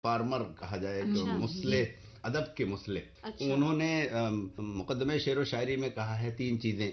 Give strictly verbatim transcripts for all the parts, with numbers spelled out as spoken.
Farmer کہا جائے کہ مسلح ادب کے مسلح، انہوں نے مقدمہ شعر و شاعری میں کہا ہے تین چیزیں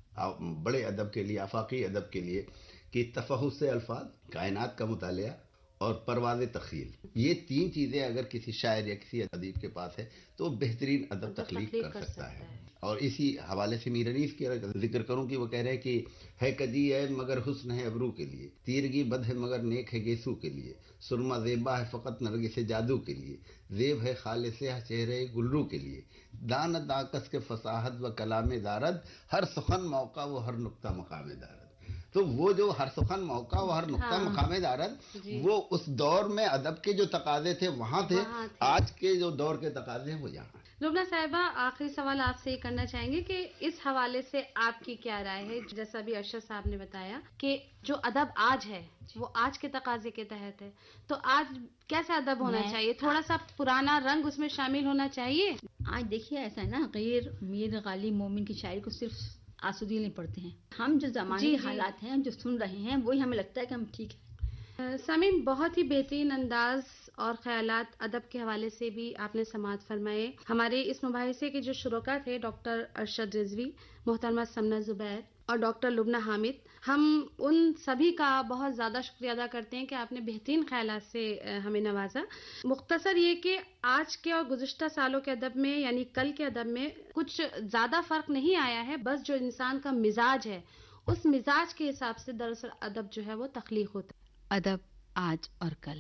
بڑے ادب کے لیے، آفاقی ادب کے لیے، کہ تفحص سے الفاظ، کائنات کا مطالعہ اور پرواز تخیل. یہ تین چیزیں اگر کسی شاعر یا کسی ادیب کے پاس ہے تو بہترین ادب تخلیق کر سکتا ہے. اور اسی حوالے سے میر انیس کی ذکر کروں کہ وہ کہہ رہے ہیں کہ ہے کدی ہے مگر حسن ہے ابرو کے لیے، تیرگی بد ہے مگر نیک ہے گیسو کے لیے، سرما زیبا ہے فقط نرگس جادو کے لیے، زیب ہے خالص چہرے گلرو کے لیے، دانت آکس کے فصاحت و کلام دارد، ہر سخن موقع و ہر نقطہ مقام دارد. تو وہ جو ہر سخن موقع و ہر نقطہ مقام دارد، وہ اس دور میں ادب کے جو تقاضے تھے وہاں تھے، آج کے جو دور کے تقاضے ہیں وہ یہاں. لبنہ صاحبہ، آخری سوال آپ سے یہ کرنا چاہیں گے کہ اس حوالے سے آپ کی کیا رائے ہے؟ جیسا بھی ارشد صاحب نے بتایا کہ جو ادب آج ہے وہ آج کے تقاضے کے تحت ہے، تو آج کیسا ادب ہونا چاہیے؟ تھوڑا سا پرانا رنگ اس میں شامل ہونا چاہیے. آج دیکھیے ایسا ہے نا، غیر میر غالب مومن کی شاعری کو صرف آسودی نہیں پڑھتے ہیں، ہم جو زمانے کے حالات ہیں جو سن رہے ہیں وہی ہمیں لگتا ہے کہ ہم ٹھیک ہیں. سامعین، بہت ہی بہترین انداز اور خیالات ادب کے حوالے سے بھی آپ نے سماعت فرمائے. ہمارے اس مباحثے کے جو شرکا تھے ڈاکٹر ارشد رضوی، محترمہ ثمنہ زبیر اور ڈاکٹر لبنہ حامد، ہم ان سبھی کا بہت زیادہ شکریہ ادا کرتے ہیں کہ آپ نے بہترین خیالات سے ہمیں نوازا. مختصر یہ کہ آج کے اور گزشتہ سالوں کے ادب میں، یعنی کل کے ادب میں کچھ زیادہ فرق نہیں آیا ہے، بس جو انسان کا مزاج ہے اس مزاج کے حساب سے دراصل ادب جو ہے وہ تخلیق ہوتا ہے. ادب آج اور کل،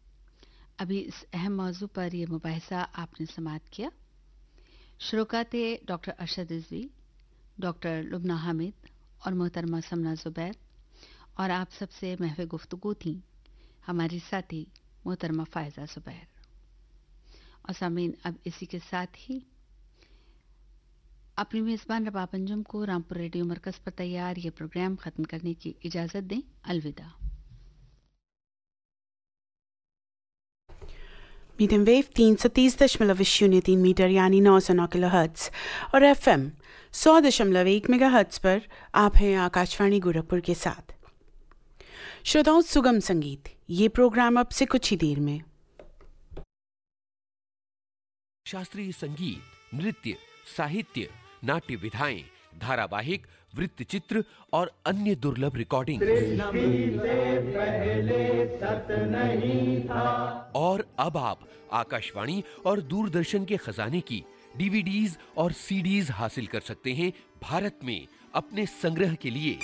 ابھی اس اہم موضوع پر یہ مباحثہ آپ نے سماعت کیا. شرکا تھے ڈاکٹر ارشد رضوی، ڈاکٹر لبنہ حامد اور محترمہ ثمنہ زبیر، اور آپ سب سے محو گفتگو تھیں ہماری ساتھی محترمہ فائزہ زبیر. اور سامعین، اب اسی کے ساتھ ہی اپنی میزبان رباب انجم کو رامپور ریڈیو مرکز پر تیار یہ پروگرام ختم کرنے کی اجازت دیں. الوداع. میڈیم ویو تین سو تیس دشملو شونیہ تین میٹر یعنی نو سو نو کلو ہرٹز اور ایف ایم سو دشملو ایک میگا ہرٹز پر آپ ہیں آکاشوانی گورکھپور کے ساتھ. شروتاؤں، سگم سنگیت، یہ پروگرام اب سے کچھ ہی دیر میں. شاستریہ سنگیت، نرتیہ، ساہتیہ، ناٹیہ ودھائیں، دھاراواہک، ورت چتر اور انیہ درلبھ ریکارڈنگ. اور اب آپ آکاشوانی اور دوردرشن کے خزانے کی ڈی وی ڈیز اور سی ڈیز حاصل کر سکتے ہیں بھارت میں اپنے سنگرہ کے لیے.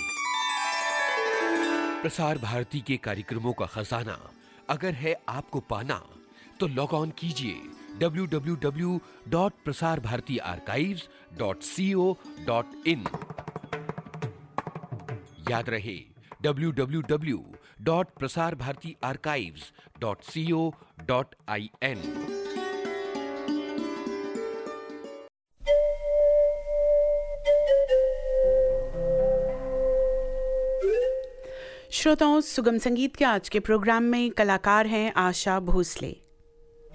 پرسار بھارتی کے کاریکرموں کا خزانہ اگر ہے آپ کو پانا تو لاگ آن کیجیے W W W dot Prasar Bharati archives dot C O dot ان. یاد رہے W W W dot Prasar Bharati archives dot C O dot آئی این. شروتاؤں، سگم سنگیت کے آج کے پروگرام میں کلاکار ہیں آشا بھوسلے.